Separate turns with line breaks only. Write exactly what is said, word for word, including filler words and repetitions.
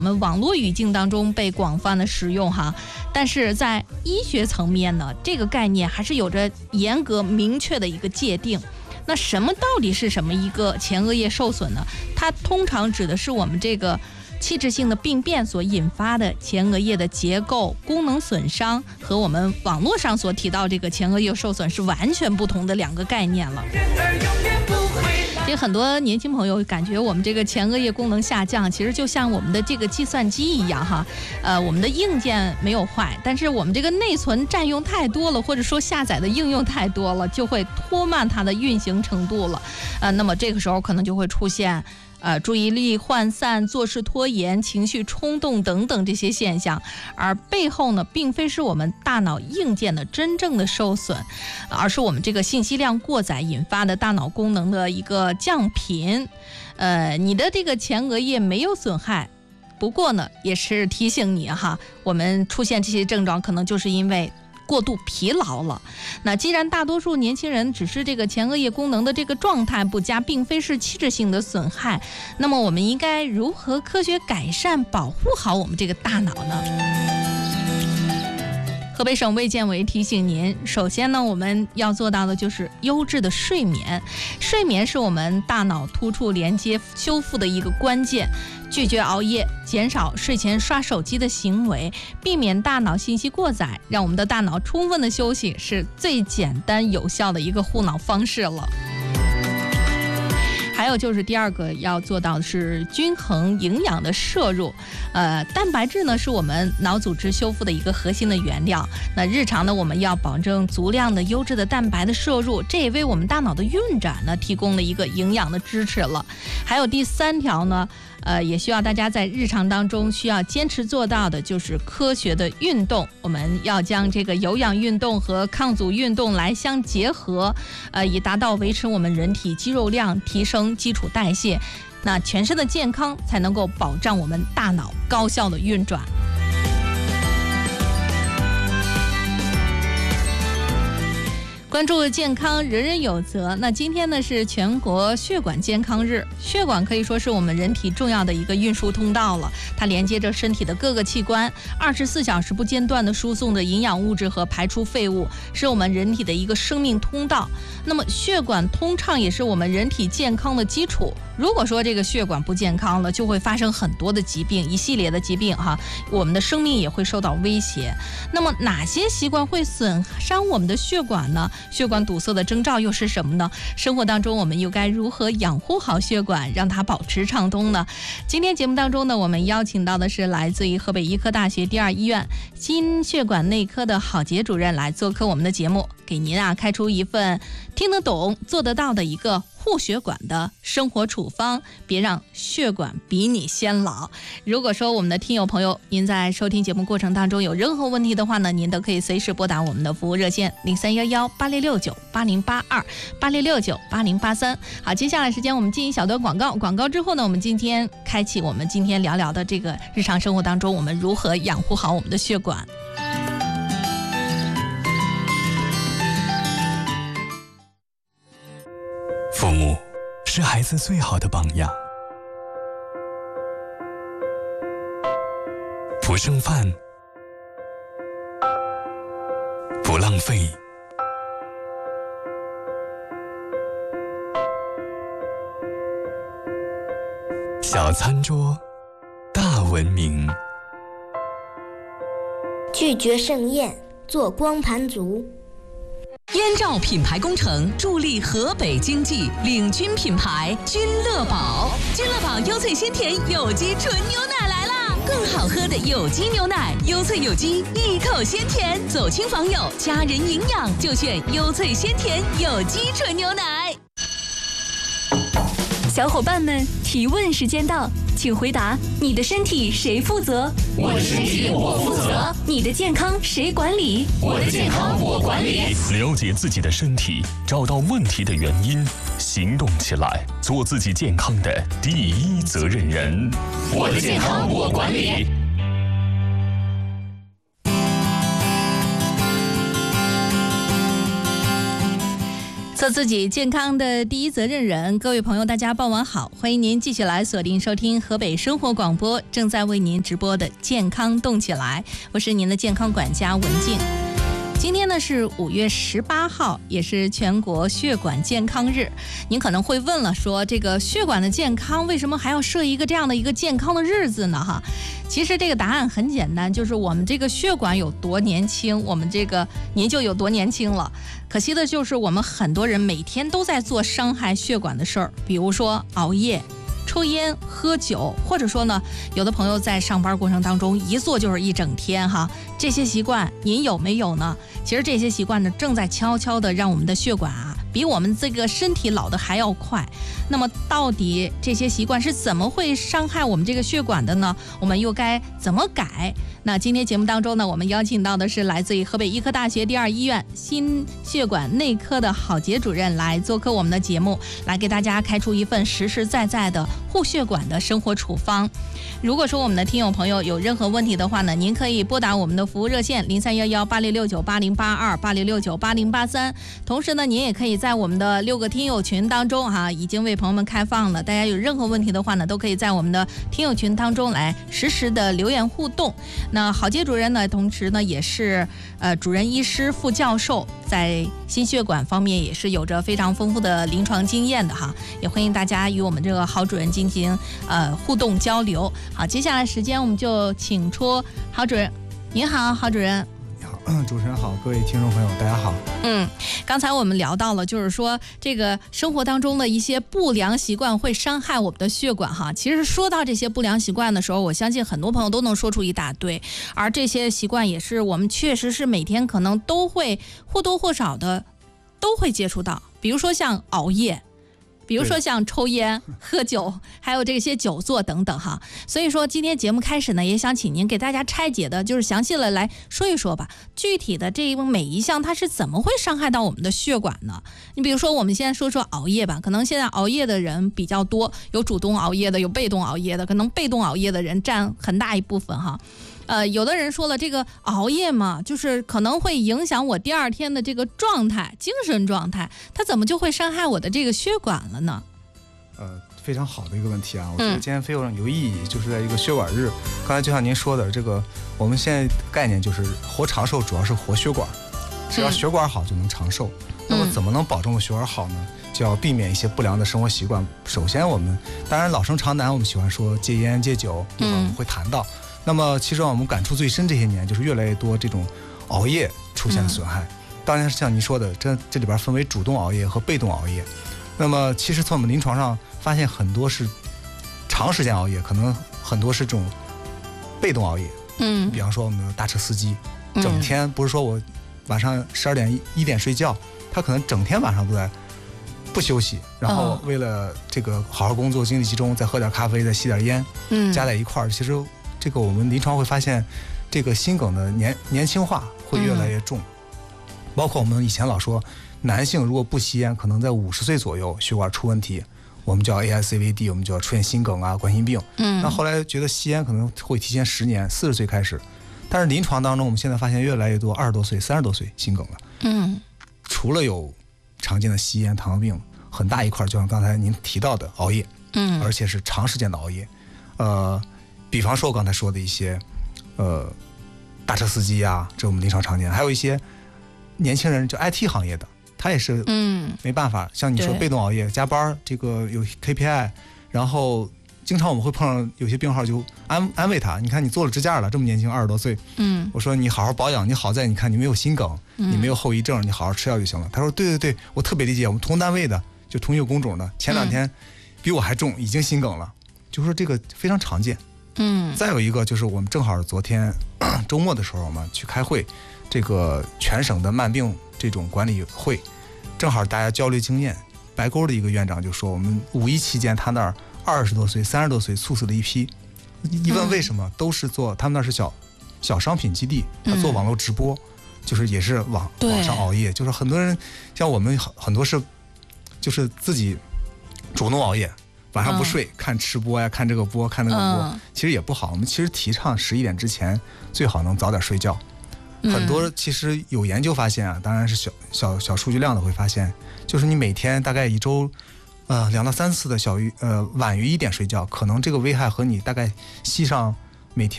我们网络语境当中被广泛的使用哈，但是在医学层面呢，这个概念还是有着严格明确的一个界定。那什么到底是什么一个前额叶受损呢？它通常指的是我们这个器质性的病变所引发的前额叶的结构功能损伤，和我们网络上所提到这个前额叶受损是完全不同的两个概念了。其实很多年轻朋友感觉我们这个前额叶功能下降，其实就像我们的这个计算机一样哈，呃，我们的硬件没有坏，但是我们这个内存占用太多了，或者说下载的应用太多了，就会拖慢它的运行程度了。呃，那么这个时候可能就会出现呃，注意力涣散、做事拖延、情绪冲动等等这些现象，而背后呢，并非是我们大脑硬件的真正的受损，而是我们这个信息量过载引发的大脑功能的一个降频。呃，你的这个前额叶没有损害，不过呢，也是提醒你哈，我们出现这些症状，可能就是因为过度疲劳了。那既然大多数年轻人只是这个前额叶功能的这个状态不佳，并非是器质性的损害，那么我们应该如何科学改善保护好我们这个大脑呢？河北省卫健委提醒您，首先呢，我们要做到的就是优质的睡眠。睡眠是我们大脑突触连接修复的一个关键，拒绝熬夜，减少睡前刷手机的行为，避免大脑信息过载，让我们的大脑充分的休息，是最简单有效的一个护脑方式了。还有就是第二个要做到的是均衡营养的摄入，呃，蛋白质呢是我们脑组织修复的一个核心的原料。那日常呢，我们要保证足量的优质的蛋白的摄入，这也为我们大脑的运转呢提供了一个营养的支持了。还有第三条呢，呃，也需要大家在日常当中需要坚持做到的就是科学的运动。我们要将这个有氧运动和抗阻运动来相结合，呃，以达到维持我们人体肌肉量，提升基础代谢，那全身的健康才能够保障我们大脑高效的运转。关注健康，人人有责。那今天呢是全国血管健康日，血管可以说是我们人体重要的一个运输通道了，它连接着身体的各个器官，二十四小时不间断的输送着营养物质和排出废物，是我们人体的一个生命通道。那么血管通畅也是我们人体健康的基础。如果说这个血管不健康了，就会发生很多的疾病，一系列的疾病哈，我们的生命也会受到威胁。那么哪些习惯会损伤我们的血管呢？血管堵塞的征兆又是什么呢？生活当中我们又该如何养护好血管，让它保持畅通呢？今天节目当中呢，我们邀请到的是来自于河北医科大学第二医院心血管内科的郝杰主任来做客我们的节目，给您啊开出一份听得懂做得到的一个护血管的生活处方，别让血管比你先老。如果说我们的听友朋友您在收听节目过程当中有任何问题的话呢，您都可以随时拨打我们的服务热线零三幺幺八六六九八零八二八六六九八零八三。好，接下来时间我们进一小段广告，广告之后呢，我们今天开启我们今天聊聊的这个日常生活当中我们如何养护好我们的血管。
父母是孩子最好的榜样，不剩饭，不浪费，小餐桌，大文明。
拒绝盛宴，做光盘族。
燕赵品牌工程助力河北经济，领军品牌君乐宝。君乐宝优萃鲜甜有机纯牛奶来啦！更好喝的有机牛奶，优萃有机，一口鲜甜。走亲访友，家人营养就选优萃鲜甜有机纯牛奶。
小伙伴们，提问时间到，请回答：你的身体谁负责？
我的身体我负责。
你的健康谁管理？
我的健康我管理。
了解自己的身体，找到问题的原因，行动起来，做自己健康的第一责任人。
我的健康我管理。
做自己健康的第一责任人。各位朋友大家傍晚好，欢迎您继续来锁定收听河北生活广播正在为您直播的健康动起来，我是您的健康管家文静。今天呢是五月十八号，也是全国血管健康日。您可能会问了，说这个血管的健康为什么还要设一个这样的一个健康的日子呢？哈，其实这个答案很简单，就是我们这个血管有多年轻，我们这个您就有多年轻了。可惜的就是我们很多人每天都在做伤害血管的事儿，比如说熬夜、抽烟、喝酒，或者说呢，有的朋友在上班过程当中一坐就是一整天哈，这些习惯您有没有呢？其实这些习惯呢，正在悄悄的让我们的血管啊，比我们这个身体老的还要快。那么到底这些习惯是怎么会伤害我们这个血管的呢？我们又该怎么改？那今天节目当中呢，我们邀请到的是来自于河北医科大学第二医院心血管内科的郝杰主任来做客我们的节目，来给大家开出一份实实在在的护血管的生活处方。如果说我们的听友朋友有任何问题的话呢，您可以拨打我们的服务热线零三幺幺八零六九八零八二八零六九八零八三。同时呢，您也可以在我们的六个听友群当中哈、啊，已经为朋友们开放了。大家有任何问题的话呢，都可以在我们的听友群当中来实时的留言互动。那郝杰主任呢，同时呢也是呃主任医师、副教授，在心血管方面也是有着非常丰富的临床经验的哈，也欢迎大家与我们这个郝主任进行呃互动交流。好，接下来时间我们就请出郝主任。您好，郝主任。
你好，主持人好，各位听众朋友大家好。
嗯，刚才我们聊到了，就是说这个生活当中的一些不良习惯会伤害我们的血管哈。其实说到这些不良习惯的时候，我相信很多朋友都能说出一大堆，而这些习惯也是我们确实是每天可能都会或多或少的都会接触到，比如说像熬夜，比如说像抽烟、喝酒，还有这些久坐等等哈。所以说今天节目开始呢，也想请您给大家拆解的，就是详细的来说一说吧。具体的这每一项它是怎么会伤害到我们的血管呢？你比如说我们现在说说熬夜吧，可能现在熬夜的人比较多，有主动熬夜的，有被动熬夜的，可能被动熬夜的人占很大一部分哈。呃，有的人说了，这个熬夜嘛，就是可能会影响我第二天的这个状态、精神状态，它怎么就会伤害我的这个血管了呢？
呃，非常好的一个问题啊，我觉得今天非常有意义，就是在一个血管日。刚才就像您说的，这个我们现在概念就是活长寿，主要是活血管，只要血管好就能长寿。嗯、那么怎么能保证血管好呢？就要避免一些不良的生活习惯。首先，我们当然老生常谈，我们喜欢说戒烟戒酒，一会儿我们会谈到。嗯那么其实我们感触最深这些年，就是越来越多这种熬夜出现的损害。嗯、当然像您说的，这这里边分为主动熬夜和被动熬夜。那么其实从我们临床上发现，很多是长时间熬夜，可能很多是这种被动熬夜。嗯，比方说我们的大车司机，整天不是说我晚上十二点一点睡觉，他可能整天晚上都在不休息，然后为了这个好好工作、精力集中，再喝点咖啡，再吸点烟，嗯，加在一块儿，其实。这个我们临床会发现，这个心梗的年年轻化会越来越重，嗯、包括我们以前老说，男性如果不吸烟，可能在五十岁左右血管出问题，我们叫 A I C V D， 我们就要出现心梗啊、冠心病。嗯，那后来觉得吸烟可能会提前十年，四十岁开始，但是临床当中，我们现在发现越来越多二十多岁、三十多岁心梗了。嗯，除了有常见的吸烟、糖尿病，很大一块就像刚才您提到的熬夜，嗯，而且是长时间的熬夜，呃。比方说我刚才说的一些，呃，大车司机啊，这我们临床常见，还有一些年轻人就 I T 行业的，他也是，嗯，没办法，像你说被动熬夜、加班，这个有 K P I， 然后经常我们会碰上有些病号就安安慰他，你看你做了支架了，这么年轻，二十多岁，嗯，我说你好好保养，你好在你看你没有心梗，你没有后遗症，你好好吃药就行了。他说对对对，我特别理解，我们同单位的就同一个工种的，前两天比我还重，已经心梗了，就说这个非常常见。嗯，再有一个就是我们正好昨天周末的时候，我们去开会，这个全省的慢病这种管理会，正好大家交流经验。白沟的一个院长就说，我们五一期间他那儿二十多岁、三十多岁猝死了一批，一问为什么，都是做他们那是小小商品基地，他做网络直播，就是也是网网上熬夜，就是很多人像我们很多是就是自己主动熬夜。晚上不睡、嗯、看吃播呀，看这个播看那个播、嗯、其实也不好。我们其实提倡十一点之前最好能早点睡觉， 很多其实有研究发现啊，当然是小小小数据量的会发现，就是你每天大概一周，呃两到三次的小于呃晚于一点睡觉，可能这个危害和你大概吸上每天